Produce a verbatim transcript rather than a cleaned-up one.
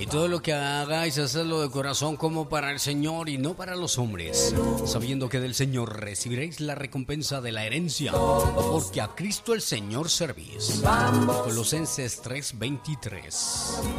todo lo que hagáis, hacedlo de corazón como para el Señor y no para los hombres, sabiendo que del Señor recibiréis la recompensa de la herencia, porque a Cristo el Señor servís. Colosenses tres veintitrés.